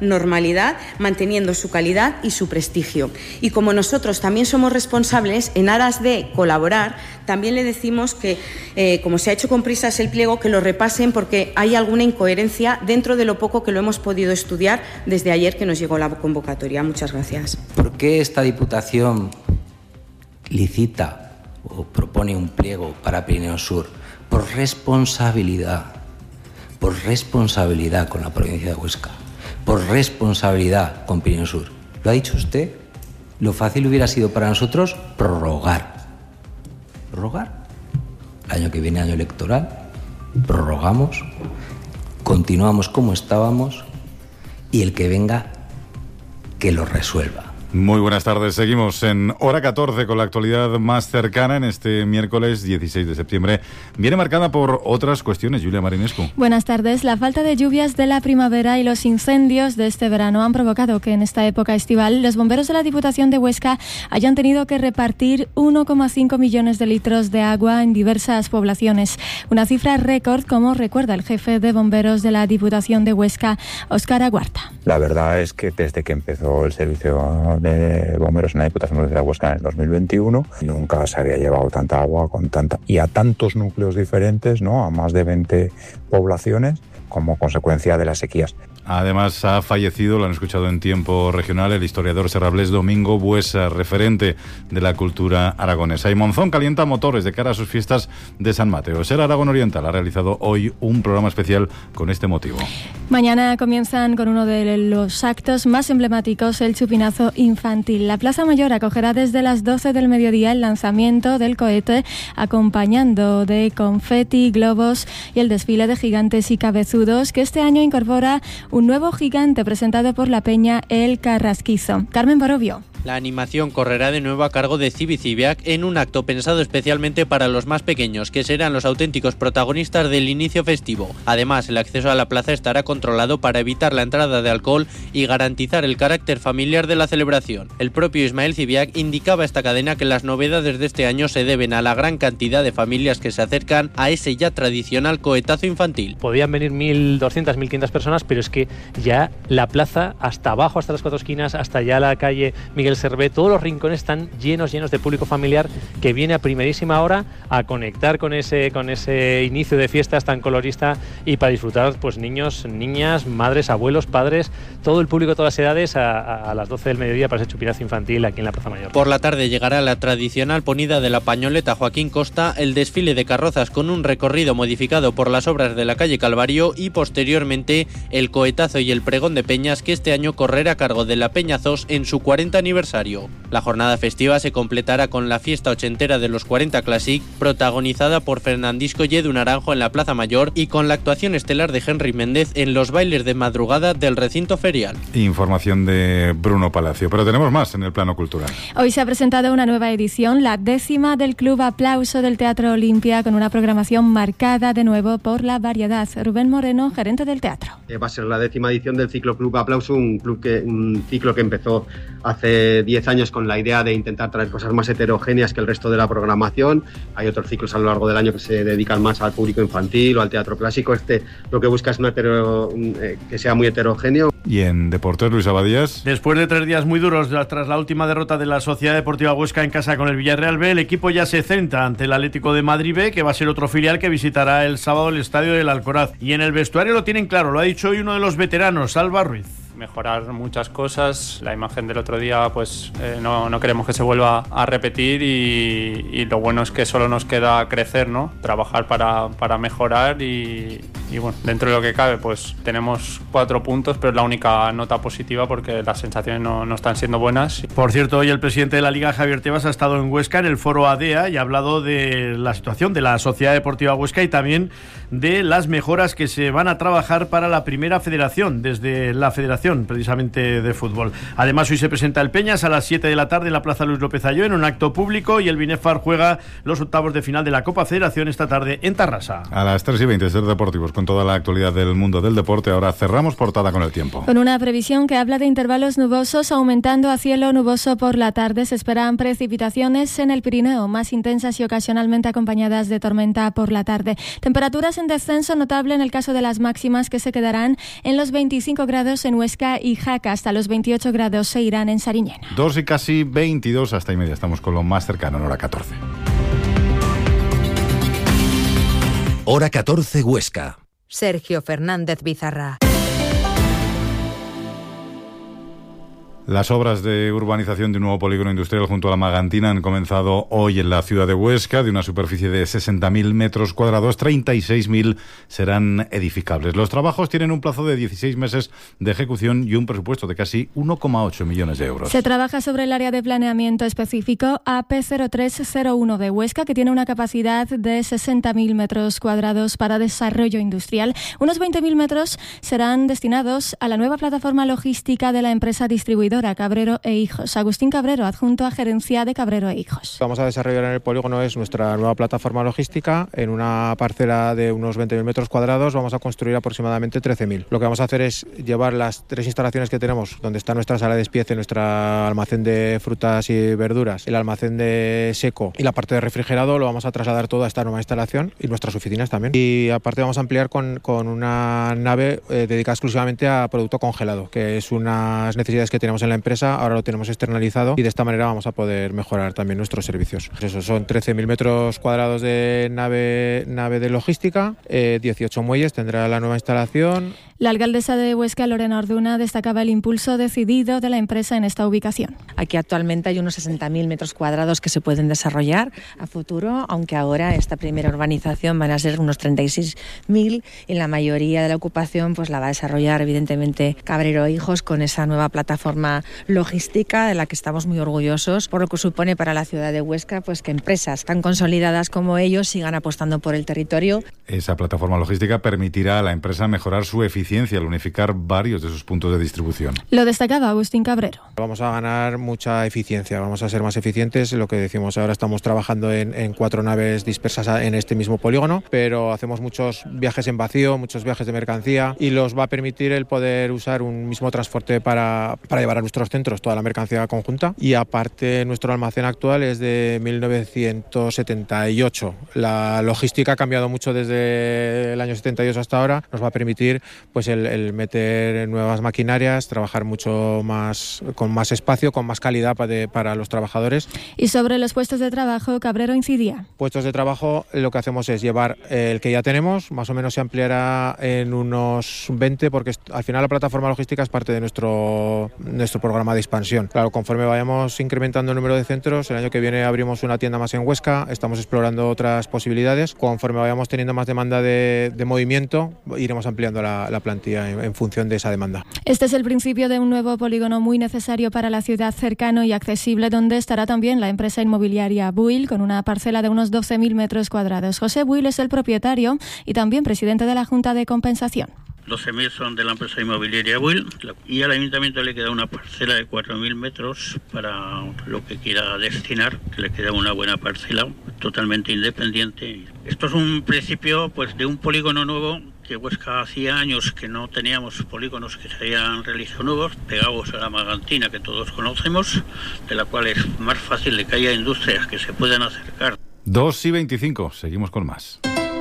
normalidad, manteniendo su calidad y su prestigio. Y como nosotros también somos responsables, en aras de colaborar, también le decimos que, como se ha hecho con prisas el pliego, que lo repasen porque hay alguna incoherencia dentro de lo poco que lo hemos podido estudiar desde ayer que nos llegó la convocatoria. Muchas gracias. ¿Por qué esta Diputación licita o propone un pliego para Pirineo Sur? Por responsabilidad con la provincia de Huesca, por responsabilidad con Pirineo Sur. ¿Lo ha dicho usted? Lo fácil hubiera sido para nosotros prorrogar. El año que viene, año electoral, prorrogamos, continuamos como estábamos y el que venga, que lo resuelva. Muy buenas tardes, seguimos en Hora 14 con la actualidad más cercana en este miércoles 16 de septiembre. Viene marcada por otras cuestiones, Julia Marinescu. Buenas tardes. La falta de lluvias de la primavera y los incendios de este verano han provocado que en esta época estival los bomberos de la Diputación de Huesca hayan tenido que repartir 1,5 millones de litros de agua en diversas poblaciones. Una cifra récord, como recuerda el jefe de bomberos de la Diputación de Huesca, Óscar Aguarta. La verdad es que desde que empezó el servicio de bomberos en la Diputación de Huesca en el 2021 nunca se había llevado tanta agua y a tantos núcleos diferentes, ¿no? A más de 20 poblaciones como consecuencia de las sequías. Además ha fallecido, lo han escuchado en Tiempo Regional, el historiador serrablés Domingo Buesa, referente de la cultura aragonesa. Y Monzón calienta motores de cara a sus fiestas de San Mateo. Ser Aragón Oriental ha realizado hoy un programa especial con este motivo. Mañana comienzan con uno de los actos más emblemáticos, el chupinazo infantil. La Plaza Mayor acogerá desde las 12 del mediodía el lanzamiento del cohete, acompañando de confeti, globos y el desfile de gigantes y cabezudos, que este año incorpora un nuevo gigante presentado por la peña El Carrasquizo. Carmen Barovio. La animación correrá de nuevo a cargo de Civic en un acto pensado especialmente para los más pequeños, que serán los auténticos protagonistas del inicio festivo. Además, el acceso a la plaza estará controlado para evitar la entrada de alcohol y garantizar el carácter familiar de la celebración. El propio Ismael Civic indicaba a esta cadena que las novedades de este año se deben a la gran cantidad de familias que se acercan a ese ya tradicional cohetazo infantil. Podían venir 1.200, 1.500 personas, pero es que ya la plaza, hasta abajo, hasta las cuatro esquinas, hasta ya la calle Miguel Servé, todos los rincones están llenos de público familiar que viene a primerísima hora a conectar con ese inicio de fiestas tan colorista y para disfrutar, pues niños, niñas, madres, abuelos, padres, todo el público, todas las edades a las 12 del mediodía para ese chupinazo infantil aquí en la Plaza Mayor. Por la tarde llegará la tradicional ponida de la pañoleta Joaquín Costa, el desfile de carrozas con un recorrido modificado por las obras de la calle Calvario y posteriormente el cohetazo y el pregón de peñas, que este año correrá a cargo de la Peña Zos en su 40 aniversario. La jornada festiva se completará con la fiesta ochentera de los 40 Classic, protagonizada por Fernandisco y Edu Naranjo en la Plaza Mayor, y con la actuación estelar de Henry Méndez en los bailes de madrugada del recinto ferial. Información de Bruno Palacio, pero tenemos más en el plano cultural. Hoy se ha presentado una nueva edición, la 10ª del Club Aplauso del Teatro Olimpia, con una programación marcada de nuevo por la variedad. Rubén Moreno, gerente del teatro. Va a ser la 10ª edición del ciclo Club Aplauso, un ciclo que empezó hace 10 años con la idea de intentar traer cosas más heterogéneas que el resto de la programación. Hay otros ciclos a lo largo del año que se dedican más al público infantil o al teatro clásico. Lo que busca es que sea muy heterogéneo. Y en deportes, Luis Abadías. Después de 3 días muy duros tras la última derrota de la Sociedad Deportiva Huesca en casa con el Villarreal B, el equipo ya se centra ante el Atlético de Madrid B, que va a ser otro filial que visitará el sábado el estadio del Alcoraz. Y en el vestuario lo tienen claro, lo ha dicho hoy uno de los veteranos, Alba Ruiz. Mejorar muchas cosas. La imagen del otro día pues no queremos que se vuelva a repetir y lo bueno es que solo nos queda crecer, ¿no? Trabajar para mejorar y bueno, dentro de lo que cabe pues tenemos 4 puntos, pero es la única nota positiva porque las sensaciones no están siendo buenas. Por cierto, hoy el presidente de la Liga, Javier Tebas, ha estado en Huesca en el foro ADEA y ha hablado de la situación de la Sociedad Deportiva Huesca y también de las mejoras que se van a trabajar para la primera federación, desde la federación precisamente de fútbol. Además, hoy se presenta el Peñas a las 7 de la tarde en la Plaza Luis López Aylló en un acto público, y el Binefar juega los octavos de final de la Copa Federación esta tarde en Tarrasa. A las 3:20, Ser Deportivos, con toda la actualidad del mundo del deporte. Ahora cerramos portada con el tiempo. Con una previsión que habla de intervalos nubosos aumentando a cielo nuboso por la tarde. Se esperan precipitaciones en el Pirineo, más intensas y ocasionalmente acompañadas de tormenta por la tarde. Temperaturas en descenso notable en el caso de las máximas, que se quedarán en los 25 grados en Huesca Huesca y Jaca. Hasta los 28 grados se irán en Sariñena. 2 y casi 22, hasta y media. Estamos con lo más cercano, en hora 14. Hora 14 Huesca. Sergio Fernández Bizarra. Las obras de urbanización de un nuevo polígono industrial junto a la Magantina han comenzado hoy en la ciudad de Huesca. De una superficie de 60.000 metros cuadrados, 36.000 serán edificables. Los trabajos tienen un plazo de 16 meses de ejecución y un presupuesto de casi 1,8 millones de euros. Se trabaja sobre el área de planeamiento específico AP0301 de Huesca, que tiene una capacidad de 60.000 metros cuadrados para desarrollo industrial. Unos 20.000 metros serán destinados a la nueva plataforma logística de la empresa distribuidora Cabrero e Hijos. Agustín Cabrero, adjunto a gerencia de Cabrero e Hijos. Vamos a desarrollar en el polígono es nuestra nueva plataforma logística. En una parcela de unos 20.000 metros cuadrados vamos a construir aproximadamente 13.000. Lo que vamos a hacer es llevar las 3 instalaciones que tenemos, donde está nuestra sala de despiece, nuestro almacén de frutas y verduras, el almacén de seco y la parte de refrigerado, lo vamos a trasladar todo a esta nueva instalación y nuestras oficinas también. Y aparte vamos a ampliar con una nave dedicada exclusivamente a producto congelado, que es unas necesidades que tenemos en la empresa, ahora lo tenemos externalizado y de esta manera vamos a poder mejorar también nuestros servicios. Eso son 13.000 metros cuadrados de nave de logística, 18 muelles tendrá la nueva instalación. La alcaldesa de Huesca, Lorena Orduna, destacaba el impulso decidido de la empresa en esta ubicación. Aquí actualmente hay unos 60.000 metros cuadrados que se pueden desarrollar a futuro, aunque ahora esta primera urbanización van a ser unos 36.000 y la mayoría de la ocupación pues la va a desarrollar evidentemente Cabrero e Hijos con esa nueva plataforma logística de la que estamos muy orgullosos, por lo que supone para la ciudad de Huesca pues que empresas tan consolidadas como ellos sigan apostando por el territorio. Esa plataforma logística permitirá a la empresa mejorar su eficiencia al unificar varios de sus puntos de distribución. Lo destacaba Agustín Cabrero. Vamos a ganar mucha eficiencia, vamos a ser más eficientes. Lo que decimos ahora, estamos trabajando en 4 naves dispersas en este mismo polígono, pero hacemos muchos viajes en vacío, muchos viajes de mercancía y los va a permitir el poder usar un mismo transporte para llevar a nuestros centros toda la mercancía conjunta. Y aparte, nuestro almacén actual es de 1978. La logística ha cambiado mucho desde el año 78 hasta ahora. Nos va a permitir pues el meter nuevas maquinarias, trabajar mucho más, con más espacio, con más calidad para los trabajadores. Y sobre los puestos de trabajo, Cabrero incidía. Puestos de trabajo, lo que hacemos es llevar el que ya tenemos, más o menos se ampliará en unos 20, porque al final la plataforma logística es parte de nuestro programa de expansión. Claro, conforme vayamos incrementando el número de centros, el año que viene abrimos una tienda más en Huesca, estamos explorando otras posibilidades. Conforme vayamos teniendo más demanda de movimiento, iremos ampliando la plantilla en función de esa demanda. Este es el principio de un nuevo polígono muy necesario para la ciudad, cercano y accesible, donde estará también la empresa inmobiliaria Buil, con una parcela de unos 12.000 metros cuadrados. José Buil es el propietario y también presidente de la Junta de Compensación. 12.000 son de la empresa inmobiliaria Buil y al ayuntamiento le queda una parcela de 4.000 metros para lo que quiera destinar, que le queda una buena parcela totalmente independiente. Esto es un principio pues de un polígono nuevo que Huesca hacía años que no teníamos polígonos que se habían realizado nuevos, pegados a la Magantina que todos conocemos, de la cual es más fácil de que haya industrias que se puedan acercar. 2 y 25, seguimos con más.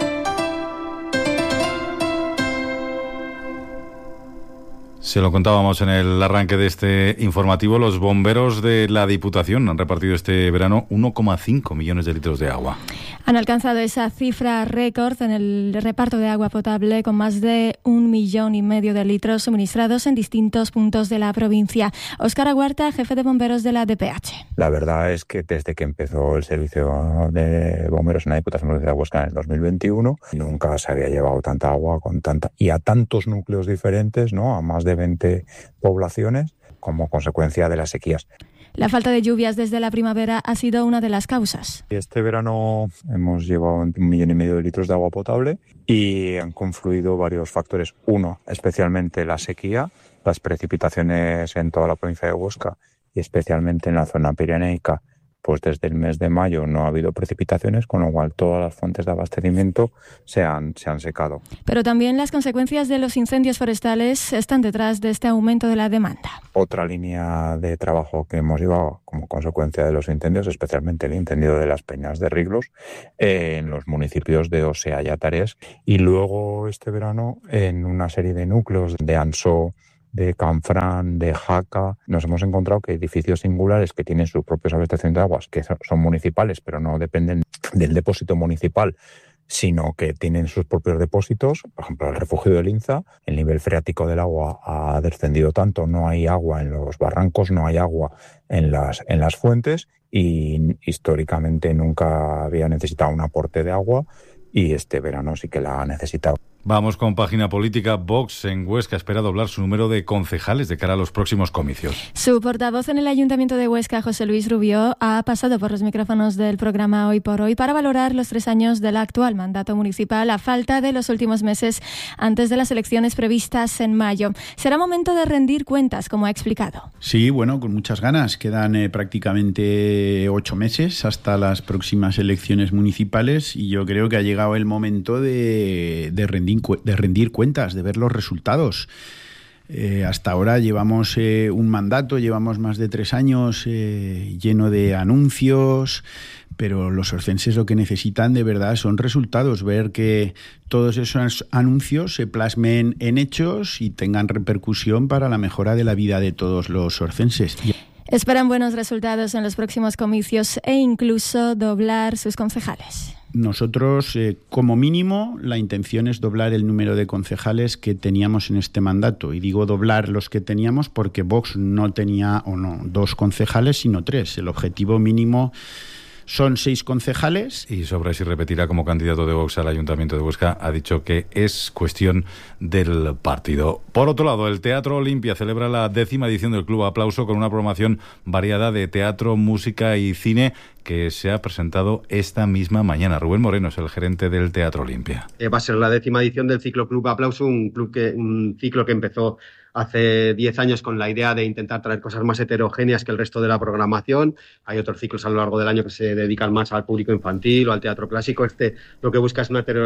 Se lo contábamos en el arranque de este informativo, los bomberos de la Diputación han repartido este verano 1,5 millones de litros de agua. Han alcanzado esa cifra récord en el reparto de agua potable, con más de 1,5 millones de litros suministrados en distintos puntos de la provincia. Óscar Aguarta, jefe de bomberos de la DPH. La verdad es que desde que empezó el servicio de bomberos en la Diputación de Huesca en el 2021, nunca se había llevado tanta agua y a tantos núcleos diferentes, ¿no? A más de 20 poblaciones como consecuencia de las sequías. La falta de lluvias desde la primavera ha sido una de las causas. Este verano hemos llevado 1,5 millones de litros de agua potable y han confluido varios factores. Uno, especialmente la sequía, las precipitaciones en toda la provincia de Huesca y especialmente en la zona pirenaica. Pues desde el mes de mayo no ha habido precipitaciones, con lo cual todas las fuentes de abastecimiento se han secado. Pero también las consecuencias de los incendios forestales están detrás de este aumento de la demanda. Otra línea de trabajo que hemos llevado como consecuencia de los incendios, especialmente el incendio de las Peñas de Riglos, en los municipios de Osea y Atares, y luego este verano en una serie de núcleos de Ansó, de Canfrán, de Jaca. Nos hemos encontrado que edificios singulares que tienen sus propios abastecimientos de aguas, que son municipales, pero no dependen del depósito municipal, sino que tienen sus propios depósitos. Por ejemplo, el refugio del Inza, el nivel freático del agua ha descendido tanto, no hay agua en los barrancos, no hay agua en las fuentes, y históricamente nunca había necesitado un aporte de agua, y este verano sí que la ha necesitado. Vamos con página política. Vox en Huesca espera doblar su número de concejales de cara a los próximos comicios. Su portavoz en el Ayuntamiento de Huesca, José Luis Rubió, ha pasado por los micrófonos del programa Hoy por Hoy para valorar los 3 años del actual mandato municipal a falta de los últimos meses antes de las elecciones previstas en mayo. Será momento de rendir cuentas, como ha explicado. Sí, bueno, con muchas ganas. Quedan prácticamente 8 meses hasta las próximas elecciones municipales, y yo creo que ha llegado el momento de rendir cuentas, de ver los resultados. Hasta ahora llevamos un mandato, llevamos más de 3 años lleno de anuncios, pero los orcenses lo que necesitan de verdad son resultados, ver que todos esos anuncios se plasmen en hechos y tengan repercusión para la mejora de la vida de todos los orcenses. Esperan buenos resultados en los próximos comicios e incluso doblar sus concejales. Nosotros, como mínimo, la intención es doblar el número de concejales que teníamos en este mandato. Y digo doblar los que teníamos porque Vox no tenía 2 concejales, sino 3. El objetivo mínimo son 6 concejales. Y sobre si repetirá como candidato de Vox al Ayuntamiento de Huesca, ha dicho que es cuestión del partido. Por otro lado, el Teatro Olimpia celebra la 10ª edición del Club Aplauso con una programación variada de teatro, música y cine que se ha presentado esta misma mañana. Rubén Moreno es el gerente del Teatro Olimpia. Va a ser la 10ª edición del ciclo Club Aplauso, un ciclo que empezó hace 10 años con la idea de intentar traer cosas más heterogéneas que el resto de la programación. Hay otros ciclos a lo largo del año que se dedican más al público infantil o al teatro clásico. Lo que busca es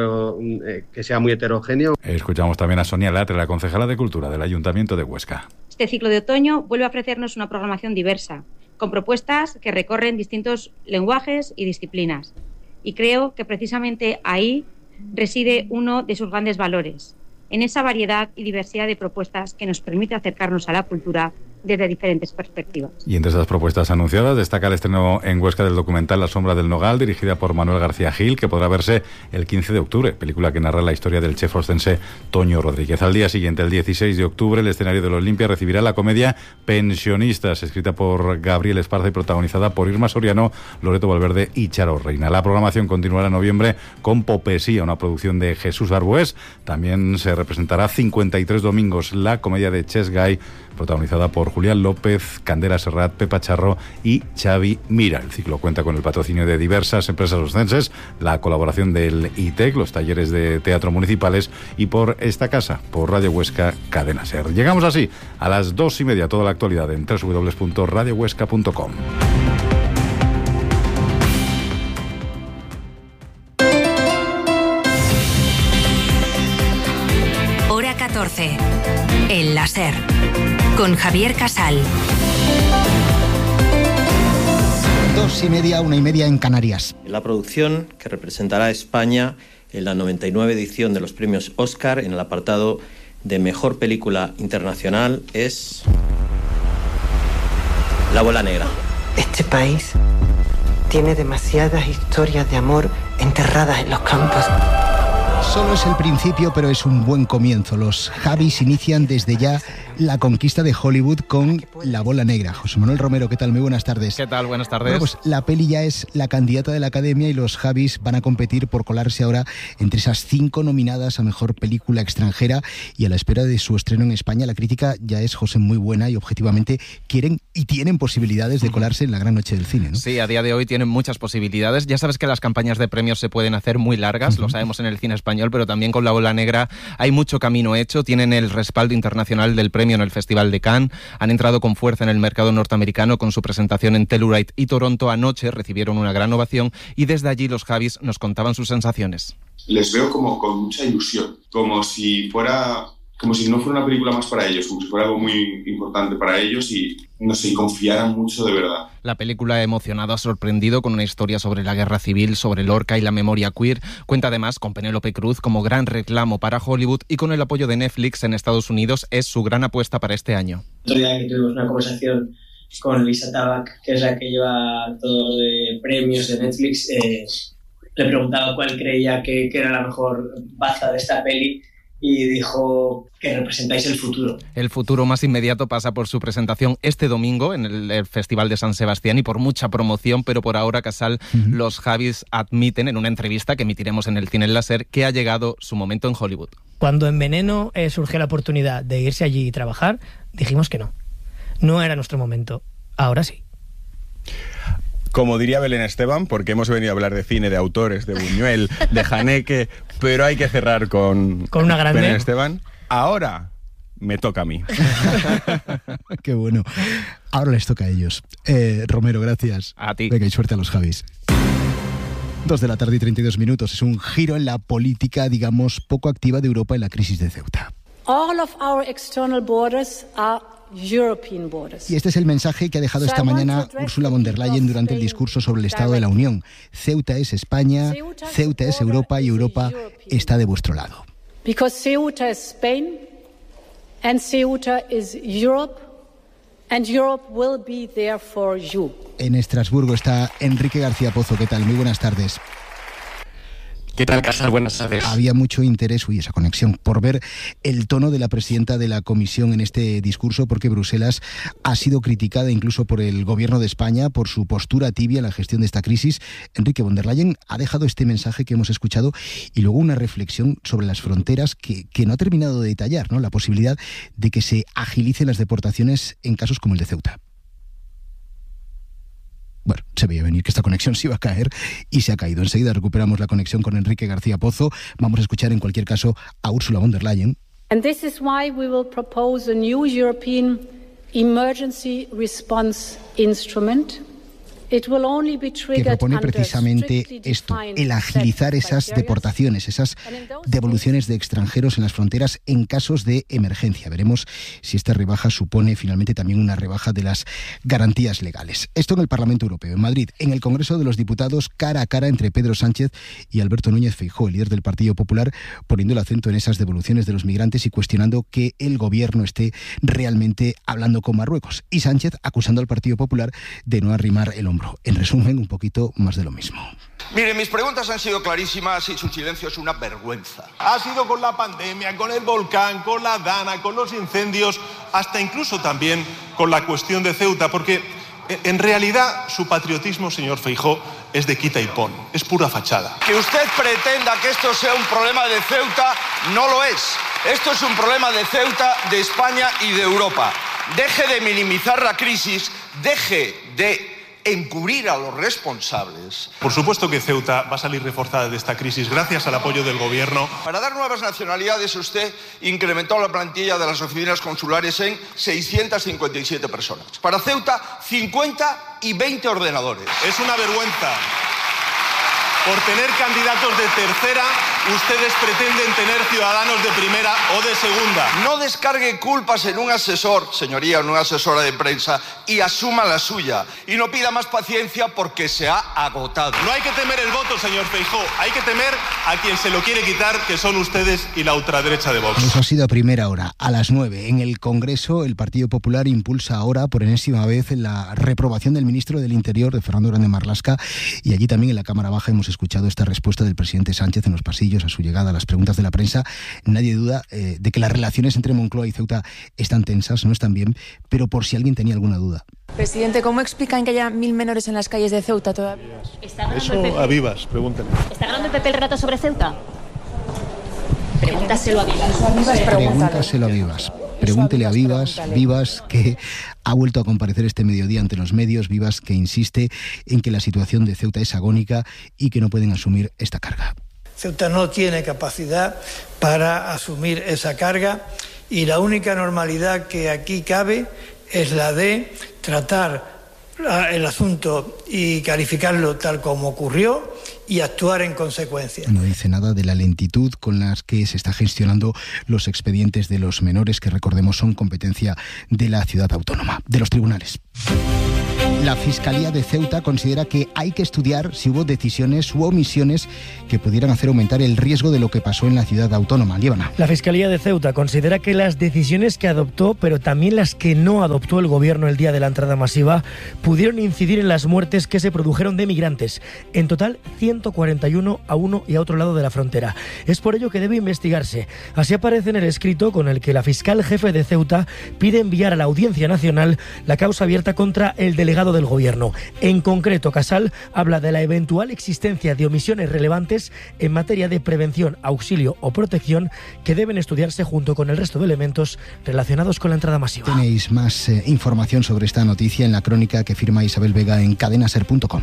que sea muy heterogéneo. Escuchamos también a Sonia Latre, la concejala de Cultura del Ayuntamiento de Huesca. Este ciclo de otoño vuelve a ofrecernos una programación diversa, con propuestas que recorren distintos lenguajes y disciplinas. Y creo que precisamente ahí reside uno de sus grandes valores, en esa variedad y diversidad de propuestas que nos permite acercarnos a la cultura desde diferentes perspectivas. Y entre esas propuestas anunciadas destaca el estreno en Huesca del documental La sombra del nogal, dirigida por Manuel García Gil, que podrá verse el 15 de octubre, película que narra la historia del chef oscense Toño Rodríguez. Al día siguiente, el 16 de octubre, el escenario del Olimpia recibirá la comedia Pensionistas, escrita por Gabriel Esparza y protagonizada por Irma Soriano, Loreto Valverde y Charo Reina. La programación continuará en noviembre con Popesía, una producción de Jesús Arbués. También se representará 53 domingos la comedia de Chess Guy, protagonizada por Julián López, Candela Serrat, Pepa Charro y Xavi Mira. El ciclo cuenta con el patrocinio de diversas empresas oscenses, la colaboración del ITEC, los talleres de teatro municipales y por esta casa, por Radio Huesca Cadena Ser. Llegamos así a las 2:30, toda la actualidad en www.radiohuesca.com. Hora 14. El láser. Con Javier Casal. 2:30, 1:30 en Canarias. La producción que representará a España en la 99 edición de los premios Oscar en el apartado de Mejor Película Internacional es La bola negra. Este país tiene demasiadas historias de amor enterradas en los campos. Solo es el principio, pero es un buen comienzo. Los Javis inician desde ya la conquista de Hollywood con La bola negra. José Manuel Romero, ¿qué tal? Muy buenas tardes. ¿Qué tal? Buenas tardes. Bueno, pues la peli ya es la candidata de la Academia y los Javis van a competir por colarse ahora entre esas 5 nominadas a Mejor Película Extranjera, y a la espera de su estreno en España. La crítica ya es, José, muy buena y objetivamente quieren y tienen posibilidades de colarse en la gran noche del cine, ¿no? Sí, a día de hoy tienen muchas posibilidades. Ya sabes que las campañas de premios se pueden hacer muy largas, lo sabemos en el cine español, pero también con La bola negra hay mucho camino hecho. Tienen el respaldo internacional del premio en el Festival de Cannes, han entrado con fuerza en el mercado norteamericano con su presentación en Telluride y Toronto. Anoche recibieron una gran ovación y desde allí los Javis nos contaban sus sensaciones. Les veo como con mucha ilusión, como si fuera como si no fuera una película más para ellos, como si fuera algo muy importante para ellos y, no sé, confiaran mucho de verdad. La película ha emocionado, ha sorprendido con una historia sobre la guerra civil, sobre Lorca y la memoria queer. Cuenta además con Penélope Cruz como gran reclamo para Hollywood y con el apoyo de Netflix en Estados Unidos es su gran apuesta para este año. Otro día que tuvimos una conversación con Lisa Tabak, que es la que lleva todo de premios de Netflix, le preguntaba cuál creía que era la mejor baza de esta peli y dijo que representáis el futuro. El futuro más inmediato pasa por su presentación este domingo en el Festival de San Sebastián y por mucha promoción, pero por ahora, Casal, los Javis admiten en una entrevista que emitiremos en el Cine Láser que ha llegado su momento en Hollywood. Cuando en Veneno surgió la oportunidad de irse allí y trabajar, dijimos que no. No era nuestro momento. Ahora sí. Como diría Belén Esteban, porque hemos venido a hablar de cine, de autores, de Buñuel, de Haneke, pero hay que cerrar con una grande. Belén Esteban. Ahora me toca a mí. Qué bueno. Ahora les toca a ellos. Romero, gracias. A ti. Venga, y suerte a los Javis. 2:32 p.m. Es un giro en la política, digamos, poco activa de Europa en la crisis de Ceuta. All of our external borders are European borders. Y este es el mensaje que ha dejado esta mañana Ursula von der Leyen durante el discurso sobre el Estado de la Unión. Ceuta es España, Ceuta es Europa y Europa está de vuestro lado. Because Ceuta is Spain and Ceuta is Europe and Europe will be there for you. En Estrasburgo está Enrique García Pozo. ¿Qué tal? Muy buenas tardes. ¿Qué tal, Casal? Buenas tardes. Había mucho interés, esa conexión, por ver el tono de la presidenta de la Comisión en este discurso, porque Bruselas ha sido criticada incluso por el gobierno de España por su postura tibia en la gestión de esta crisis. Enrique von der Leyen ha dejado este mensaje que hemos escuchado y luego una reflexión sobre las fronteras que no ha terminado de detallar, ¿no? La posibilidad de que se agilicen las deportaciones en casos como el de Ceuta. Bueno, se veía venir que esta conexión se iba a caer y se ha caído. Enseguida recuperamos la conexión con Enrique García Pozo. Vamos a escuchar en cualquier caso a Ursula von der Leyen. And this is why we will propose a new European emergency response instrument. It will only be triggered que propone under precisamente esto, el agilizar esas deportaciones, esas devoluciones de extranjeros en las fronteras en casos de emergencia. Veremos si esta rebaja supone finalmente también una rebaja de las garantías legales. Esto en el Parlamento Europeo. En Madrid, en el Congreso de los Diputados, cara a cara entre Pedro Sánchez y Alberto Núñez Feijóo, el líder del Partido Popular, poniendo el acento en esas devoluciones de los migrantes y cuestionando que el gobierno esté realmente hablando con Marruecos. Y Sánchez acusando al Partido Popular de no arrimar el hombro. En resumen, un poquito más de lo mismo. Mire, mis preguntas han sido clarísimas y su silencio es una vergüenza. Ha sido con la pandemia, con el volcán, con la Dana, con los incendios, hasta incluso también con la cuestión de Ceuta, porque en realidad su patriotismo, señor Feijóo, es de quita y pon, es pura fachada. Que usted pretenda que esto sea un problema de Ceuta, no lo es. Esto es un problema de Ceuta, de España y de Europa. Deje de minimizar la crisis, deje de encubrir a los responsables. Por supuesto que Ceuta va a salir reforzada de esta crisis gracias al apoyo del gobierno. Para dar nuevas nacionalidades, usted incrementó la plantilla de las oficinas consulares en 657 personas. Para Ceuta, 50 y 20 ordenadores. Es una vergüenza. Por tener candidatos de tercera, ustedes pretenden tener ciudadanos de primera o de segunda. No descargue culpas en un asesor, señoría, en una asesora de prensa, y asuma la suya. Y no pida más paciencia porque se ha agotado. No hay que temer el voto, señor Feijóo. Hay que temer a quien se lo quiere quitar, que son ustedes y la ultraderecha de Vox. Eso ha sido a primera hora, a las 9. En el Congreso, el Partido Popular impulsa ahora, por enésima vez, la reprobación del ministro del Interior, de Fernando Grande Marlaska, y allí también en la Cámara Baja hemos escuchado esta respuesta del presidente Sánchez en los pasillos a su llegada a las preguntas de la prensa. Nadie duda de que las relaciones entre Moncloa y Ceuta están tensas, no están bien, pero por si alguien tenía alguna duda. Presidente, ¿cómo explican que haya 1000 menores en las calles de Ceuta todavía? Eso a Vivas, pregúntenle. ¿Está ganando el PP el relato sobre Ceuta? Pregúntaselo a Vivas. Pregúntaselo a Vivas. Pregúntele a Vivas que ha vuelto a comparecer este mediodía ante los medios, Vivas que insiste en que la situación de Ceuta es agónica y que no pueden asumir esta carga. Ceuta no tiene capacidad para asumir esa carga y la única normalidad que aquí cabe es la de tratar el asunto y calificarlo tal como ocurrió y actuar en consecuencia. No dice nada de la lentitud con las que se está gestionando los expedientes de los menores, que recordemos son competencia de la ciudad autónoma, de los tribunales. La Fiscalía de Ceuta considera que hay que estudiar si hubo decisiones u omisiones que pudieran hacer aumentar el riesgo de lo que pasó en la ciudad autónoma. Líbana. La Fiscalía de Ceuta considera que las decisiones que adoptó, pero también las que no adoptó el gobierno el día de la entrada masiva, pudieron incidir en las muertes que se produjeron de migrantes. En total, 141 a uno y a otro lado de la frontera. Es por ello que debe investigarse. Así aparece en el escrito con el que la fiscal jefe de Ceuta pide enviar a la Audiencia Nacional la causa abierta contra el delegado del gobierno. En concreto, Casal habla de la eventual existencia de omisiones relevantes en materia de prevención, auxilio o protección que deben estudiarse junto con el resto de elementos relacionados con la entrada masiva. Tenéis más información sobre esta noticia en la crónica que firma Isabel Vega en cadenaser.com.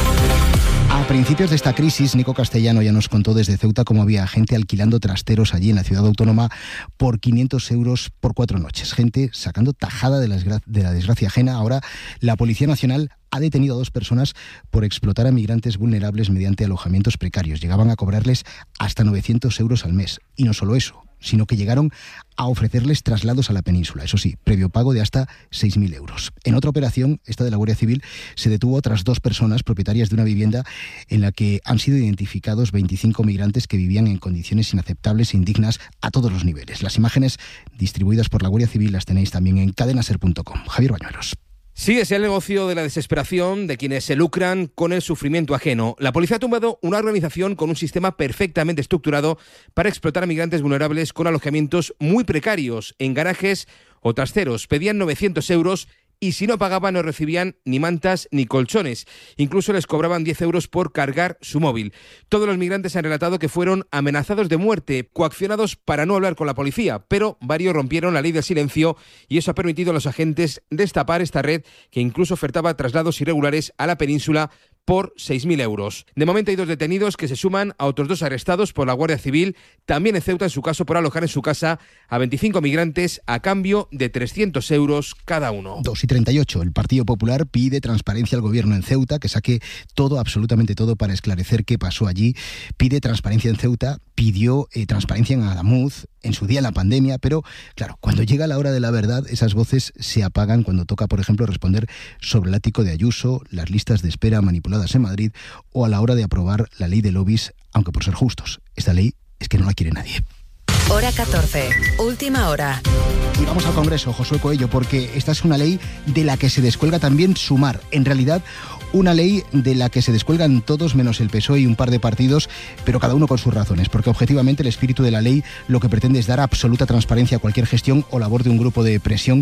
A principios de esta crisis, Nico Castellano ya nos contó desde Ceuta cómo había gente alquilando trasteros allí en la ciudad autónoma por 500 euros por 4 noches. Gente sacando tajada de la desgracia ajena. Ahora la Policía Nacional ha detenido a 2 personas por explotar a migrantes vulnerables mediante alojamientos precarios. Llegaban a cobrarles hasta 900 euros al mes. Y no solo eso, sino que llegaron a ofrecerles traslados a la península, eso sí, previo pago de hasta 6.000 euros. En otra operación, esta de la Guardia Civil, se detuvo a otras 2 personas propietarias de una vivienda en la que han sido identificados 25 migrantes que vivían en condiciones inaceptables e indignas a todos los niveles. Las imágenes distribuidas por la Guardia Civil las tenéis también en cadenaser.com. Javier Bañuelos. Síguese el negocio de la desesperación de quienes se lucran con el sufrimiento ajeno. La policía ha tumbado una organización con un sistema perfectamente estructurado para explotar a migrantes vulnerables con alojamientos muy precarios en garajes o trasteros. Pedían 900 euros y si no pagaban no recibían ni mantas ni colchones. Incluso les cobraban 10 euros por cargar su móvil. Todos los migrantes han relatado que fueron amenazados de muerte, coaccionados para no hablar con la policía, pero varios rompieron la ley del silencio y eso ha permitido a los agentes destapar esta red que incluso ofertaba traslados irregulares a la península por 6.000 euros. De momento hay 2 detenidos que se suman a otros 2 arrestados por la Guardia Civil, también en Ceuta en su caso por alojar en su casa a 25 migrantes a cambio de 300 euros cada uno. 2:38. El Partido Popular pide transparencia al gobierno en Ceuta, que saque todo, absolutamente todo, para esclarecer qué pasó allí. Pide transparencia en Ceuta, pidió transparencia en Adamuz, en su día en la pandemia, pero claro, cuando llega la hora de la verdad, esas voces se apagan cuando toca, por ejemplo, responder sobre el ático de Ayuso, las listas de espera manipuladas en Madrid o a la hora de aprobar la ley de lobbies, aunque por ser justos, esta ley es que no la quiere nadie. Hora 14, última hora. Y vamos al Congreso, Josué Coello, porque esta es una ley de la que se descuelga también Sumar. En realidad, una ley de la que se descuelgan todos menos el PSOE y un par de partidos, pero cada uno con sus razones, porque objetivamente el espíritu de la ley lo que pretende es dar absoluta transparencia a cualquier gestión o labor de un grupo de presión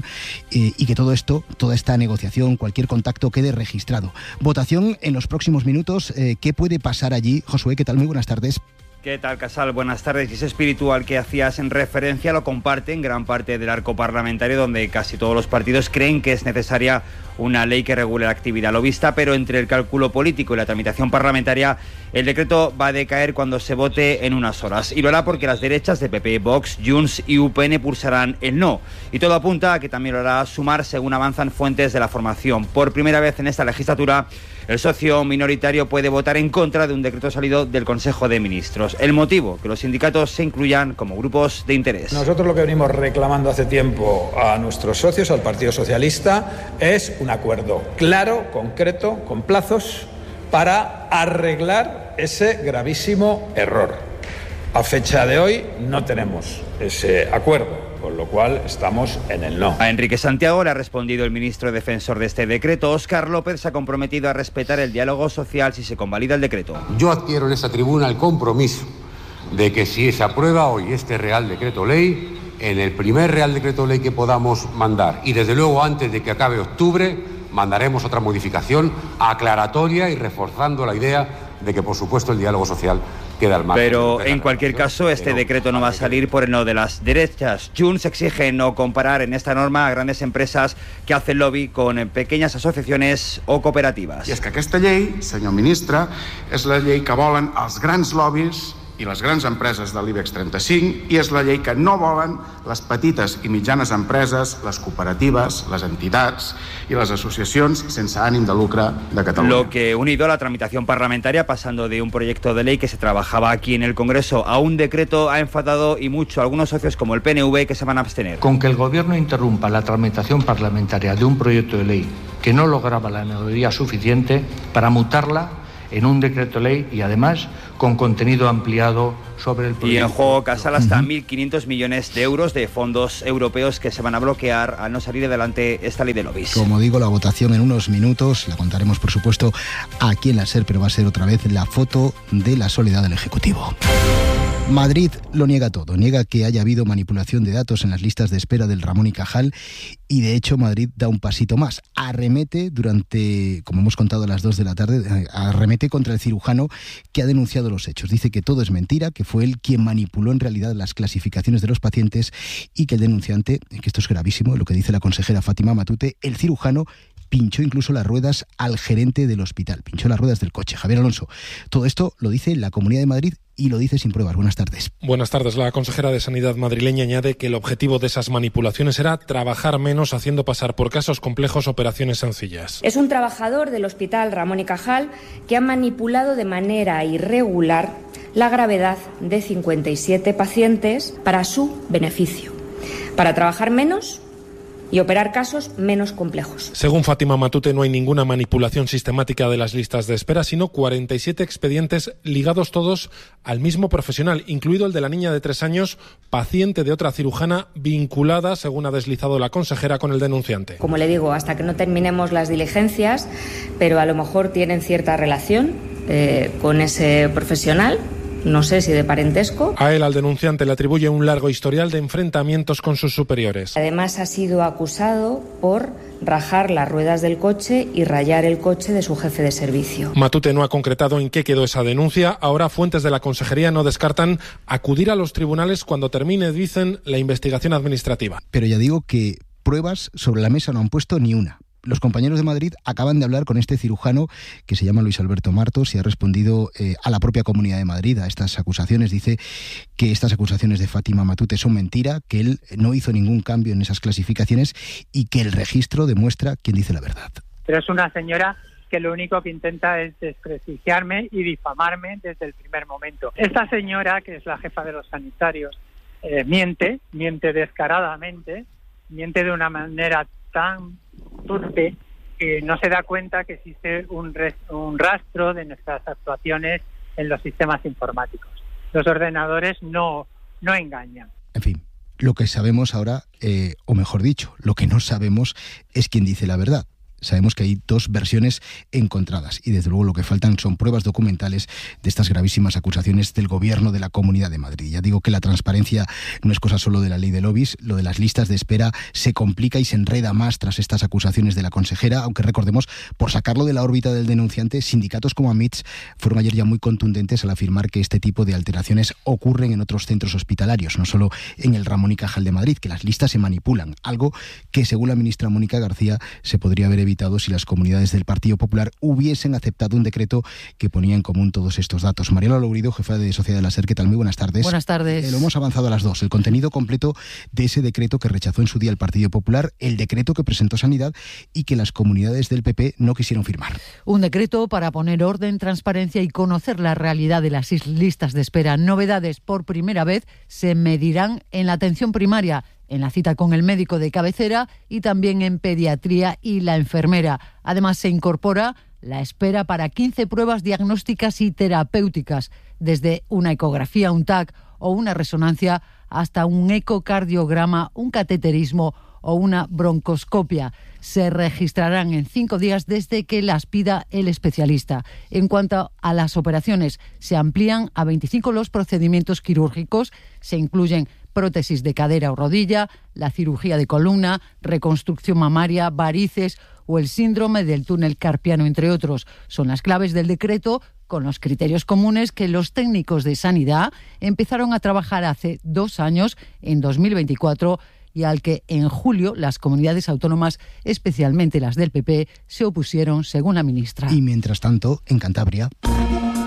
y que todo esto, toda esta negociación, cualquier contacto quede registrado. Votación en los próximos minutos. ¿Qué puede pasar allí? Josué, ¿qué tal? Muy buenas tardes. ¿Qué tal, Casal? Buenas tardes. Y ese espíritu al que hacías en referencia lo comparten gran parte del arco parlamentario, donde casi todos los partidos creen que es necesaria una ley que regule la actividad lobista, pero entre el cálculo político y la tramitación parlamentaria, el decreto va a decaer cuando se vote en unas horas. Y lo hará porque las derechas de PP, Vox, Junts y UPN pulsarán el no. Y todo apunta a que también lo hará Sumar, según avanzan fuentes de la formación. Por primera vez en esta legislatura, el socio minoritario puede votar en contra de un decreto salido del Consejo de Ministros. El motivo, que los sindicatos se incluyan como grupos de interés. Nosotros lo que venimos reclamando hace tiempo a nuestros socios, al Partido Socialista, es un acuerdo claro, concreto, con plazos, para arreglar ese gravísimo error. A fecha de hoy no tenemos ese acuerdo, con lo cual estamos en el no. A Enrique Santiago le ha respondido el ministro defensor de este decreto. Óscar López se ha comprometido a respetar el diálogo social si se convalida el decreto. Yo adquiero en esta tribuna el compromiso de que si se aprueba hoy este Real Decreto Ley, en el primer Real Decreto Ley que podamos mandar, y desde luego antes de que acabe octubre, mandaremos otra modificación aclaratoria y reforzando la idea de que, por supuesto, el diálogo social queda al margen. Pero, en cualquier caso, este decreto no va a salir por el no de las derechas. Junts exige no comparar en esta norma a grandes empresas que hacen lobby con pequeñas asociaciones o cooperativas. I és que aquesta llei, senyor ministre, és la llei que volen els grans lobbies i les grans empreses de l'IBEX 35 i és la llei que no volen les petites i mitjanes empreses, les cooperatives, les entitats y las asociacions sense ànim de lucre de Cataluña. Lo que unido a la tramitación parlamentaria, pasando de un proyecto de ley que se trabajaba aquí en el Congreso a un decreto, ha enfadado y mucho a algunos socios como el PNV, que se van a abstener. Con que el Gobierno interrumpa la tramitación parlamentaria de un proyecto de ley que no lograba la mayoría suficiente para mutarla en un decreto ley y además con contenido ampliado sobre el proyecto. Y en juego, Casal, hasta 1.500 millones de euros de fondos europeos que se van a bloquear al no salir adelante esta ley de lobbies. Como digo, la votación en unos minutos, la contaremos por supuesto aquí en la SER, pero va a ser otra vez la foto de la soledad del Ejecutivo. Madrid lo niega todo, niega que haya habido manipulación de datos en las listas de espera del Ramón y Cajal y de hecho Madrid da un pasito más, arremete durante, como hemos contado a las 2 de la tarde, arremete contra el cirujano que ha denunciado los hechos. Dice que todo es mentira, que fue él quien manipuló en realidad las clasificaciones de los pacientes y que el denunciante, que esto es gravísimo, lo que dice la consejera Fátima Matute, el cirujano pinchó incluso las ruedas al gerente del hospital, pinchó las ruedas del coche. Javier Alonso, todo esto lo dice la Comunidad de Madrid y lo dice sin pruebas. Buenas tardes. Buenas tardes. La consejera de Sanidad madrileña añade que el objetivo de esas manipulaciones era trabajar menos haciendo pasar por casos complejos operaciones sencillas. Es un trabajador del Hospital Ramón y Cajal que ha manipulado de manera irregular la gravedad de 57 pacientes para su beneficio, para trabajar menos y operar casos menos complejos. Según Fátima Matute, no hay ninguna manipulación sistemática de las listas de espera, sino 47 expedientes ligados todos al mismo profesional, incluido el de la niña de 3 años, paciente de otra cirujana vinculada, según ha deslizado la consejera, con el denunciante. Como le digo, hasta que no terminemos las diligencias, pero a lo mejor tienen cierta relación con ese profesional. No sé si de parentesco. A él, al denunciante, le atribuye un largo historial de enfrentamientos con sus superiores. Además, ha sido acusado por rajar las ruedas del coche y rayar el coche de su jefe de servicio. Matute no ha concretado en qué quedó esa denuncia. Ahora, fuentes de la consejería no descartan acudir a los tribunales cuando termine, dicen, la investigación administrativa. Pero ya digo que pruebas sobre la mesa no han puesto ni una. Los compañeros de Madrid acaban de hablar con este cirujano que se llama Luis Alberto Martos y ha respondido a la propia Comunidad de Madrid a estas acusaciones. Dice que estas acusaciones de Fátima Matute son mentira, que él no hizo ningún cambio en esas clasificaciones y que el registro demuestra quién dice la verdad. Pero es una señora que lo único que intenta es desprestigiarme y difamarme desde el primer momento. Esta señora, que es la jefa de los sanitarios, miente descaradamente, miente de una manera tan turpe que no se da cuenta que existe un rastro de nuestras actuaciones en los sistemas informáticos. Los ordenadores no engañan. En fin, lo que sabemos ahora, o mejor dicho, lo que no sabemos es quién dice la verdad. Sabemos que hay dos versiones encontradas y desde luego lo que faltan son pruebas documentales de estas gravísimas acusaciones del Gobierno de la Comunidad de Madrid. Ya digo que la transparencia no es cosa solo de la ley de lobbies, lo de las listas de espera se complica y se enreda más tras estas acusaciones de la consejera, aunque recordemos, por sacarlo de la órbita del denunciante, sindicatos como AMITS fueron ayer ya muy contundentes al afirmar que este tipo de alteraciones ocurren en otros centros hospitalarios, no solo en el Ramón y Cajal de Madrid, que las listas se manipulan, algo que según la ministra Mónica García se podría haber evitado si las comunidades del Partido Popular hubiesen aceptado un decreto que ponía en común todos estos datos. Mariela Lourido, jefa de Sociedad de la SER, ¿qué tal? Muy buenas tardes. Buenas tardes. Lo hemos avanzado a las 2. El contenido completo de ese decreto que rechazó en su día el Partido Popular, el decreto que presentó Sanidad y que las comunidades del PP no quisieron firmar. Un decreto para poner orden, transparencia y conocer la realidad de las listas de espera. Novedades: por primera vez se medirán en la atención primaria, en la cita con el médico de cabecera y también en pediatría y la enfermera. Además, se incorpora la espera para 15 pruebas diagnósticas y terapéuticas, desde una ecografía, un TAC o una resonancia hasta un ecocardiograma, un cateterismo o una broncoscopia. Se registrarán en 5 días desde que las pida el especialista. En cuanto a las operaciones, se amplían a 25 los procedimientos quirúrgicos, se incluyen prótesis de cadera o rodilla, la cirugía de columna, reconstrucción mamaria, varices o el síndrome del túnel carpiano, entre otros. Son las claves del decreto, con los criterios comunes que los técnicos de sanidad empezaron a trabajar hace 2 años, en 2024, y al que en julio las comunidades autónomas, especialmente las del PP, se opusieron, según la ministra. Y mientras tanto, en Cantabria...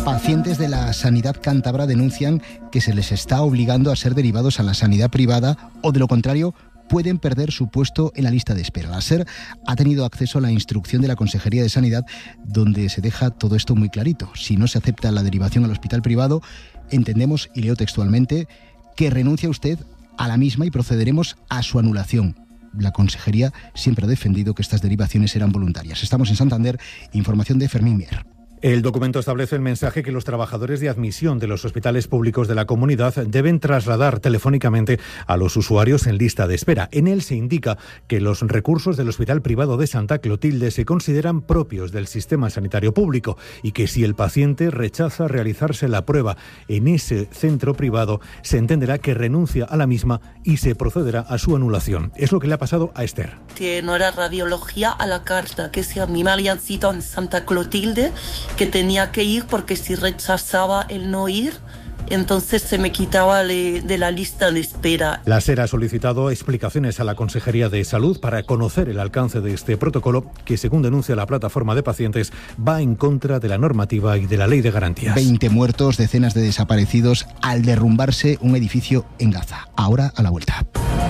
Pacientes de la sanidad cántabra denuncian que se les está obligando a ser derivados a la sanidad privada o, de lo contrario, pueden perder su puesto en la lista de espera. La SER ha tenido acceso a la instrucción de la Consejería de Sanidad, donde se deja todo esto muy clarito. Si no se acepta la derivación al hospital privado, entendemos, y leo textualmente, que renuncia usted a la misma y procederemos a su anulación. La Consejería siempre ha defendido que estas derivaciones eran voluntarias. Estamos en Santander, información de Fermín Mier. El documento establece el mensaje que los trabajadores de admisión de los hospitales públicos de la comunidad deben trasladar telefónicamente a los usuarios en lista de espera. En él se indica que los recursos del Hospital Privado de Santa Clotilde se consideran propios del sistema sanitario público y que si el paciente rechaza realizarse la prueba en ese centro privado, se entenderá que renuncia a la misma y se procederá a su anulación. Es lo que le ha pasado a Esther. Que no era radiología a la carta, que si a mí me habían citado en Santa Clotilde, que tenía que ir porque si rechazaba el no ir, entonces se me quitaba de la lista de espera. La SER ha solicitado explicaciones a la Consejería de Salud para conocer el alcance de este protocolo que, según denuncia la plataforma de pacientes, va en contra de la normativa y de la ley de garantías. 20 muertos, decenas de desaparecidos al derrumbarse un edificio en Gaza. Ahora a la vuelta.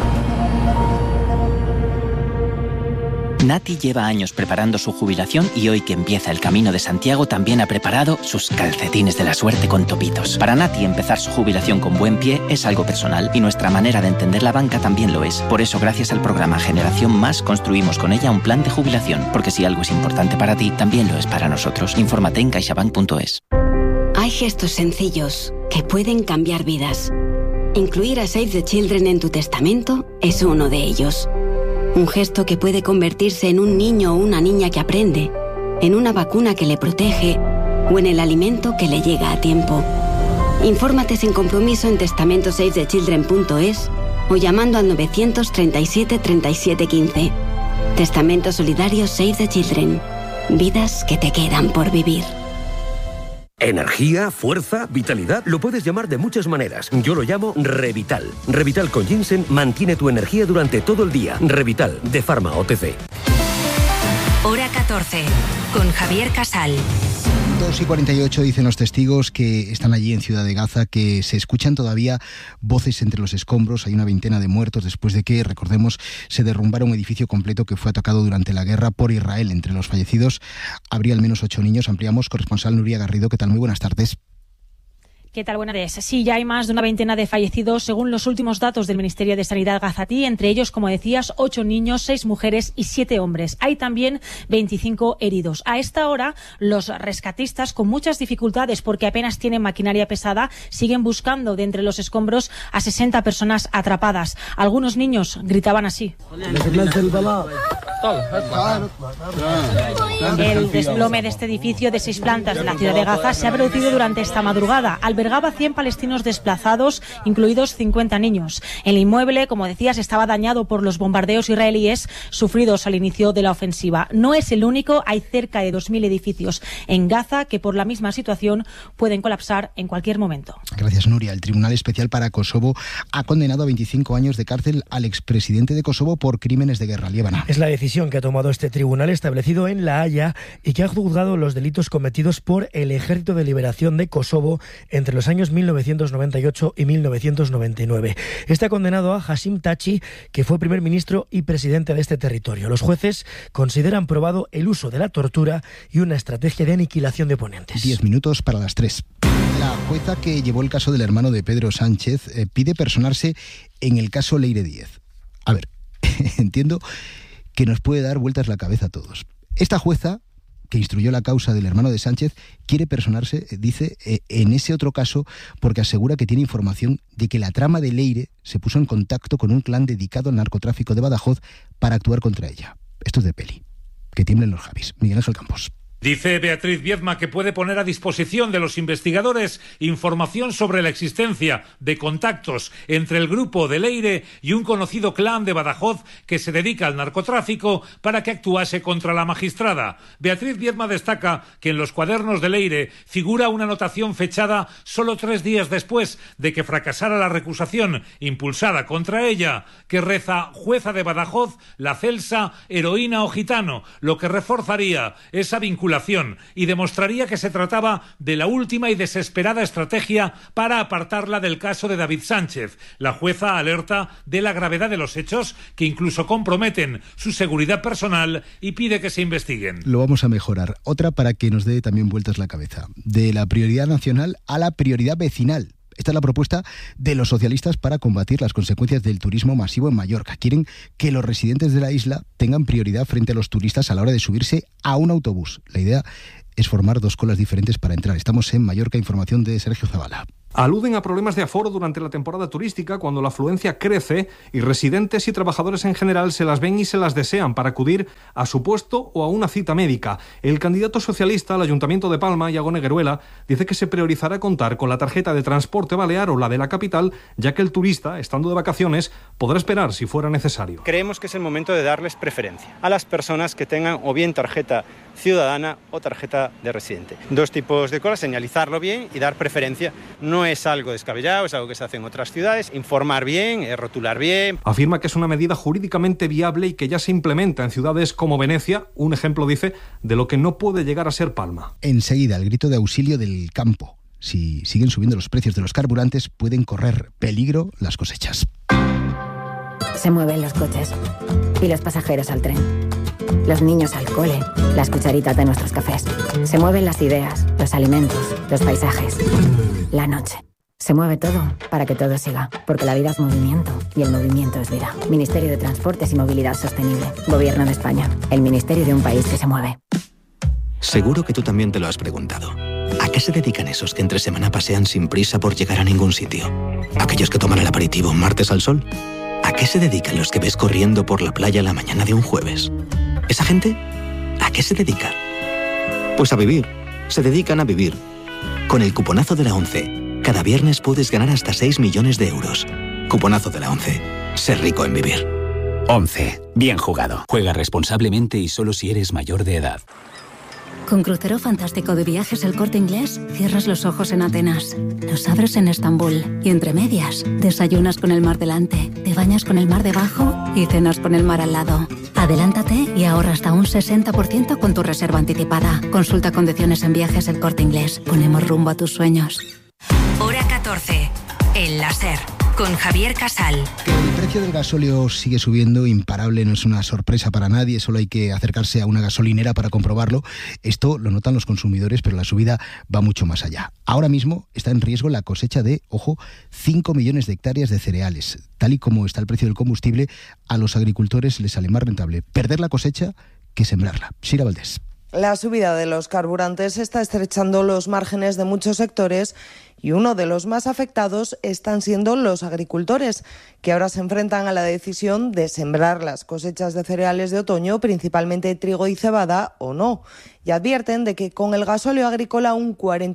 Nati lleva años preparando su jubilación y hoy que empieza el Camino de Santiago también ha preparado sus calcetines de la suerte con topitos. Para Nati empezar su jubilación con buen pie es algo personal y nuestra manera de entender la banca también lo es. Por eso, gracias al programa Generación Más, construimos con ella un plan de jubilación, porque si algo es importante para ti, también lo es para nosotros. Infórmate en caixabank.es. Hay gestos sencillos que pueden cambiar vidas. Incluir a Save the Children en tu testamento es uno de ellos. Un gesto que puede convertirse en un niño o una niña que aprende, en una vacuna que le protege o en el alimento que le llega a tiempo. Infórmate sin compromiso en testamentosavethechildren.es o llamando al 937 37 15. Testamento Solidario Save the Children. Vidas que te quedan por vivir. Energía, fuerza, vitalidad, lo puedes llamar de muchas maneras. Yo lo llamo Revital. Revital con ginseng mantiene tu energía durante todo el día. Revital, de Pharma OTC. Hora 14, con Javier Casal. 2:48 dicen los testigos que están allí en Ciudad de Gaza, que se escuchan todavía voces entre los escombros. Hay una veintena de muertos después de que, recordemos, se derrumbara un edificio completo que fue atacado durante la guerra por Israel. Entre los fallecidos habría al menos 8 niños. Ampliamos, corresponsal Nuria Garrido. ¿Qué tal? Muy buenas tardes. ¿Qué tal? Buenas tardes. Sí, ya hay más de una veintena de fallecidos según los últimos datos del Ministerio de Sanidad gazatí. Entre ellos, como decías, 8 niños, 6 mujeres y 7 hombres. Hay también 25 heridos. A esta hora, los rescatistas, con muchas dificultades porque apenas tienen maquinaria pesada, siguen buscando de entre los escombros a 60 personas atrapadas. Algunos niños gritaban así. El desplome de este edificio de 6 plantas de la ciudad de Gaza se ha producido durante esta madrugada. Albergaba 100 palestinos desplazados, incluidos 50 niños. El inmueble, como decías, estaba dañado por los bombardeos israelíes sufridos al inicio de la ofensiva. No es el único, hay cerca de 2.000 edificios en Gaza que por la misma situación pueden colapsar en cualquier momento. Gracias, Nuria. El Tribunal Especial para Kosovo ha condenado a 25 años de cárcel al expresidente de Kosovo por crímenes de guerra. Líbana. Es la decisión que ha tomado este tribunal establecido en La Haya y que ha juzgado los delitos cometidos por el Ejército de Liberación de Kosovo entre los años 1998 y 1999. Está condenado a Hashim Thaçi, que fue primer ministro y presidente de este territorio. Los jueces consideran probado el uso de la tortura y una estrategia de aniquilación de oponentes. 10 minutos para las 3. La jueza que llevó el caso del hermano de Pedro Sánchez pide personarse en el caso Leire Díez. A ver, entiendo que nos puede dar vueltas la cabeza a todos. Esta jueza, que instruyó la causa del hermano de Sánchez, quiere personarse, dice, en ese otro caso porque asegura que tiene información de que la trama de Leire se puso en contacto con un clan dedicado al narcotráfico de Badajoz para actuar contra ella. Esto es de peli. Que tiemblen los Javis. Miguel Ángel Campos. Dice Beatriz Viedma que puede poner a disposición de los investigadores información sobre la existencia de contactos entre el grupo de Leire y un conocido clan de Badajoz que se dedica al narcotráfico para que actuase contra la magistrada. Beatriz Viedma destaca que en los cuadernos de Leire figura una anotación fechada solo 3 días después de que fracasara la recusación impulsada contra ella, que reza jueza de Badajoz, la Celsa, heroína o gitano, lo que reforzaría esa vinculación manipulación y demostraría que se trataba de la última y desesperada estrategia para apartarla del caso de David Sánchez. La jueza alerta de la gravedad de los hechos, que incluso comprometen su seguridad personal, y pide que se investiguen. Lo vamos a mejorar. Otra para que nos dé también vueltas la cabeza. De la prioridad nacional a la prioridad vecinal. Esta es la propuesta de los socialistas para combatir las consecuencias del turismo masivo en Mallorca. Quieren que los residentes de la isla tengan prioridad frente a los turistas a la hora de subirse a un autobús. La idea es formar 2 colas diferentes para entrar. Estamos en Mallorca, información de Sergio Zavala. Aluden a problemas de aforo durante la temporada turística, cuando la afluencia crece y residentes y trabajadores en general se las ven y se las desean para acudir a su puesto o a una cita médica. El candidato socialista al Ayuntamiento de Palma, Iago Negueruela, dice que se priorizará contar con la tarjeta de transporte balear o la de la capital, ya que el turista, estando de vacaciones, podrá esperar si fuera necesario. Creemos que es el momento de darles preferencia a las personas que tengan o bien tarjeta ciudadana o tarjeta de residente. 2 tipos de cosas, señalizarlo bien y dar preferencia. No es algo descabellado, es algo que se hace en otras ciudades. Informar bien, rotular bien. Afirma que es una medida jurídicamente viable y que ya se implementa en ciudades como Venecia, un ejemplo, dice, de lo que no puede llegar a ser Palma. Enseguida, el grito de auxilio del campo. Si siguen subiendo los precios de los carburantes, pueden correr peligro las cosechas. Se mueven los coches y los pasajeros al tren. Los niños al cole, las cucharitas de nuestros cafés. Se mueven las ideas, los alimentos, los paisajes. La noche. Se mueve todo para que todo siga, porque la vida es movimiento y el movimiento es vida. Ministerio de Transportes y Movilidad Sostenible. Gobierno de España. El ministerio de un país que se mueve. Seguro que tú también te lo has preguntado. ¿A qué se dedican esos que entre semana pasean sin prisa por llegar a ningún sitio? ¿Aquellos que toman el aperitivo un martes al sol? ¿A qué se dedican los que ves corriendo por la playa la mañana de un jueves? ¿Esa gente? ¿A qué se dedica? Pues a vivir. Se dedican a vivir. Con el cuponazo de la ONCE, cada viernes puedes ganar hasta 6 millones de euros. Cuponazo de la ONCE. Ser rico en vivir. ONCE. Bien jugado. Juega responsablemente y solo si eres mayor de edad. Con Crucero Fantástico de Viajes El Corte Inglés, cierras los ojos en Atenas, los abres en Estambul y entre medias, desayunas con el mar delante, te bañas con el mar debajo y cenas con el mar al lado. Adelántate y ahorra hasta un 60% con tu reserva anticipada. Consulta condiciones en Viajes El Corte Inglés. Ponemos rumbo a tus sueños. Hora 14. El láser. Con Javier Casal. Que el precio del gasóleo sigue subiendo, imparable, no es una sorpresa para nadie, solo hay que acercarse a una gasolinera para comprobarlo. Esto lo notan los consumidores, pero la subida va mucho más allá. Ahora mismo está en riesgo la cosecha de, ojo, 5 millones de hectáreas de cereales. Tal y como está el precio del combustible, a los agricultores les sale más rentable perder la cosecha que sembrarla. Sira Valdés. La subida de los carburantes está estrechando los márgenes de muchos sectores y uno de los más afectados están siendo los agricultores, que ahora se enfrentan a la decisión de sembrar las cosechas de cereales de otoño, principalmente trigo y cebada, o no. Y advierten de que con el gasóleo agrícola un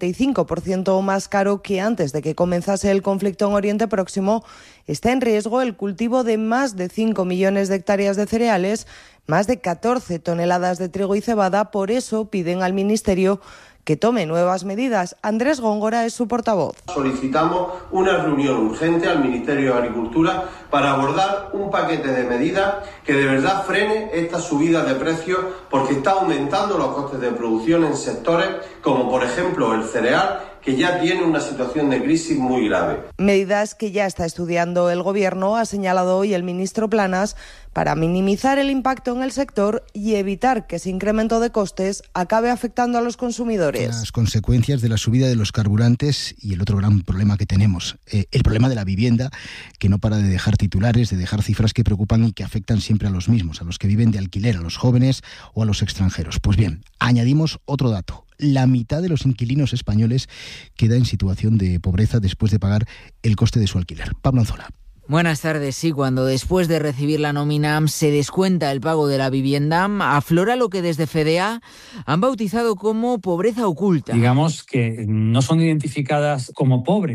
45% más caro que antes de que comenzase el conflicto en Oriente Próximo, está en riesgo el cultivo de más de 5 millones de hectáreas de cereales, más de 14 toneladas de trigo y cebada. Por eso piden al Ministerio que tome nuevas medidas. Andrés Góngora es su portavoz. Solicitamos una reunión urgente al Ministerio de Agricultura para abordar un paquete de medidas que de verdad frene esta subida de precios, porque está aumentando los costes de producción en sectores como por ejemplo el cereal, que ya tiene una situación de crisis muy grave. Medidas que ya está estudiando el Gobierno, ha señalado hoy el ministro Planas, para minimizar el impacto en el sector y evitar que ese incremento de costes acabe afectando a los consumidores. Las consecuencias de la subida de los carburantes y el otro gran problema que tenemos, el problema de la vivienda, que no para de dejar titulares, de dejar cifras que preocupan y que afectan siempre a los mismos, a los que viven de alquiler, a los jóvenes o a los extranjeros. Pues bien, añadimos otro dato. La mitad de los inquilinos españoles queda en situación de pobreza después de pagar el coste de su alquiler. Pablo Anzola. Buenas tardes. Sí, cuando después de recibir la nómina se descuenta el pago de la vivienda, aflora lo que desde FEDEA han bautizado como pobreza oculta. Digamos que no son identificadas como pobres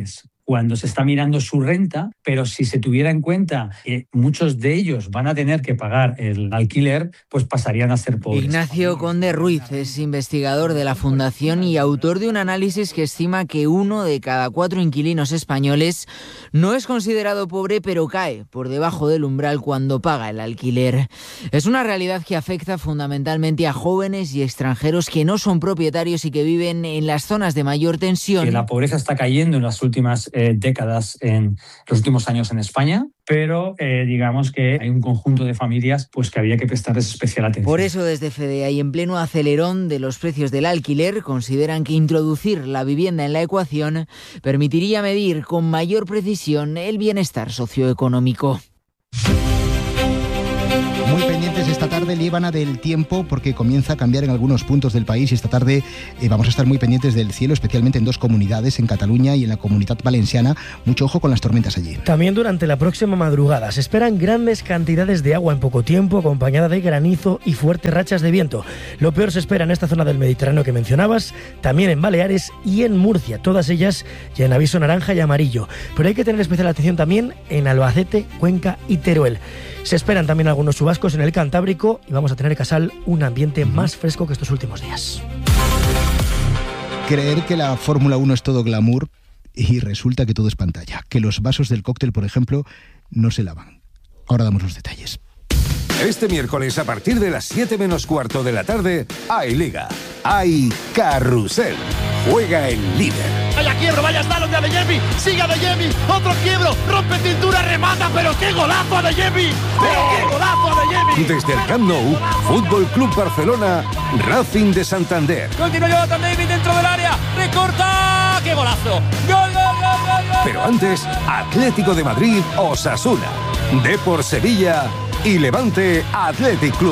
cuando se está mirando su renta, pero si se tuviera en cuenta que muchos de ellos van a tener que pagar el alquiler, pues pasarían a ser pobres. Ignacio Conde Ruiz es investigador de la Fundación y autor de un análisis que estima que 1 de cada 4 inquilinos españoles no es considerado pobre, pero cae por debajo del umbral cuando paga el alquiler. Es una realidad que afecta fundamentalmente a jóvenes y extranjeros que no son propietarios y que viven en las zonas de mayor tensión. Que la pobreza está cayendo en las últimas décadas, en los últimos años en España, pero digamos que hay un conjunto de familias pues que había que prestarles especial atención. Por eso desde FEDEA y en pleno acelerón de los precios del alquiler consideran que introducir la vivienda en la ecuación permitiría medir con mayor precisión el bienestar socioeconómico. Muy pendientes esta tarde, Líbana, del tiempo, porque comienza a cambiar en algunos puntos del país y esta tarde vamos a estar muy pendientes del cielo, especialmente en 2 comunidades, en Cataluña y en la Comunidad Valenciana. Mucho ojo con las tormentas allí. También durante la próxima madrugada se esperan grandes cantidades de agua en poco tiempo, acompañada de granizo y fuertes rachas de viento. Lo peor se espera en esta zona del Mediterráneo que mencionabas, también en Baleares y en Murcia, todas ellas ya en aviso naranja y amarillo. Pero hay que tener especial atención también en Albacete, Cuenca y Teruel. Se esperan también algunos chubascos en el Cantábrico y vamos a tener, Casal, un ambiente más fresco que estos últimos días. Creer que la Fórmula 1 es todo glamour y resulta que todo es pantalla. Que los vasos del cóctel, por ejemplo, no se lavan. Ahora damos los detalles. Este miércoles a partir de las 7 menos cuarto de la tarde hay Liga, hay Carrusel, juega el líder. La quiebro, vaya slalom de Adeyemi, sigue Adeyemi, otro quiebro, rompe cintura, remata, pero qué golazo Adeyemi, pero qué golazo Adeyemi. Desde el Camp Nou, Fútbol Club Barcelona, Racing de Santander. Continúa Jonathan David dentro del área, recorta, qué golazo, gol, gol, gol, gol, gol. Pero antes, Atlético de Madrid, Osasuna, Depor Sevilla y Levante Athletic Club.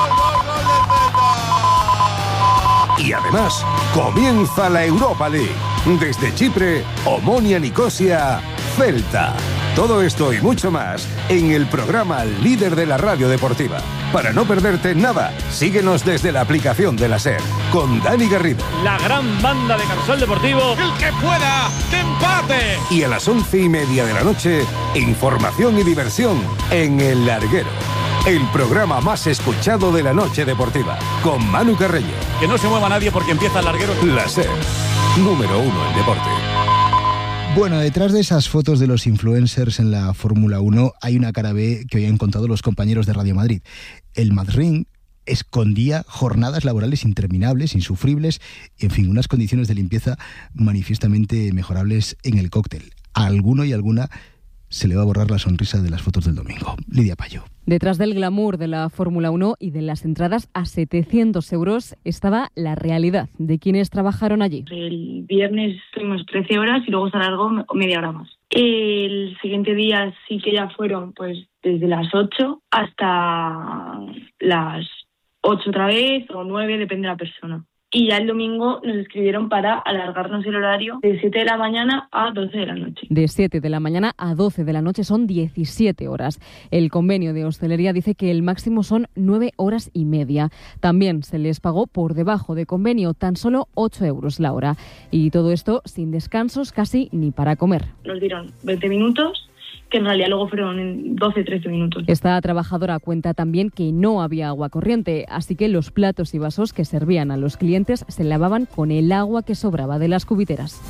Y además, comienza la Europa League. Desde Chipre, Omonia Nicosia, Celta. Todo esto y mucho más en el programa líder de la radio deportiva. Para no perderte nada, síguenos desde la aplicación de la SER, con Dani Garrido. La gran banda de Carrusel Deportivo, el que pueda, de empate. Y a las 11:30 de la noche, información y diversión en El Larguero. El programa más escuchado de la noche deportiva, con Manu Carreño. Que no se mueva nadie porque empieza El Larguero. La SER, número 1 en deporte. Bueno, detrás de esas fotos de los influencers en la Fórmula 1 hay una cara B que hoy han contado los compañeros de Radio Madrid. El Madrid escondía jornadas laborales interminables, insufribles, y, en fin, unas condiciones de limpieza manifiestamente mejorables en el cóctel. A alguno y alguna se le va a borrar la sonrisa de las fotos del domingo. Lidia Payo. Detrás del glamour de la Fórmula 1 y de las entradas a 700 euros estaba la realidad de quienes trabajaron allí. El viernes estuvimos 13 horas y luego se alargó media hora más. El siguiente día sí que ya fueron pues desde las 8 hasta las 8 otra vez o 9, depende de la persona. Y ya el domingo nos escribieron para alargarnos el horario de 7 de la mañana a 12 de la noche. De 7 de la mañana a 12 de la noche son 17 horas. El convenio de hostelería dice que el máximo son 9 horas y media. También se les pagó por debajo de convenio, tan solo 8 euros la hora. Y todo esto sin descansos casi ni para comer. Nos dieron 20 minutos. Que en realidad luego fueron 12-13 minutos. Esta trabajadora cuenta también que no había agua corriente, así que los platos y vasos que servían a los clientes se lavaban con el agua que sobraba de las cubiteras.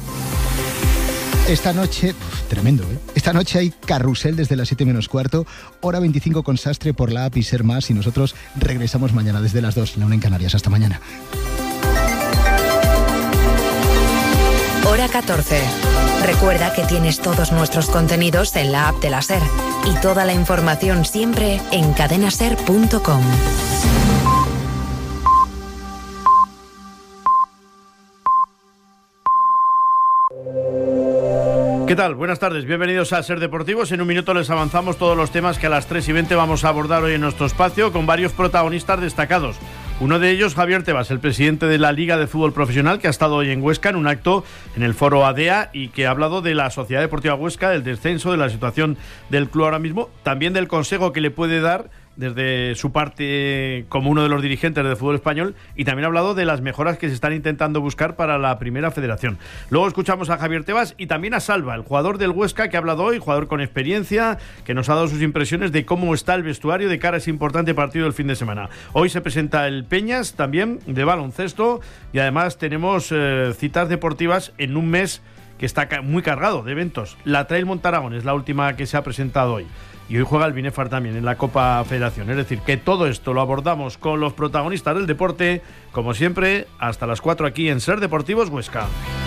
Esta noche, tremendo, ¿eh? Esta noche hay Carrusel desde las 7 menos cuarto, hora 25 con Sastre por la app y Ser Más, y nosotros regresamos mañana desde las 2, la 1 en Canarias. Hasta mañana. Hora 14. Recuerda que tienes todos nuestros contenidos en la app de la SER y toda la información siempre en cadenaser.com. ¿Qué tal? Buenas tardes, bienvenidos a Ser Deportivos. En un minuto les avanzamos todos los temas que a las 3:20 vamos a abordar hoy en nuestro espacio con varios protagonistas destacados. Uno de ellos, Javier Tebas, el presidente de la Liga de Fútbol Profesional, que ha estado hoy en Huesca en un acto en el foro ADEA y que ha hablado de la Sociedad Deportiva Huesca, del descenso, de la situación del club ahora mismo, también del consejo que le puede dar desde su parte como uno de los dirigentes del fútbol español, y también ha hablado de las mejoras que se están intentando buscar para la Primera Federación. Luego escuchamos a Javier Tebas y también a Salva, el jugador del Huesca que ha hablado hoy, jugador con experiencia, que nos ha dado sus impresiones de cómo está el vestuario de cara a ese importante partido del fin de semana. Hoy se presenta el Peñas también de baloncesto, y además tenemos citas deportivas en un mes que está muy cargado de eventos. La Trail Montaragón es la última que se ha presentado hoy. Y hoy juega el Binefar también en la Copa Federación. Es decir, que todo esto lo abordamos con los protagonistas del deporte, como siempre, hasta las 4 aquí en Ser Deportivos Huesca.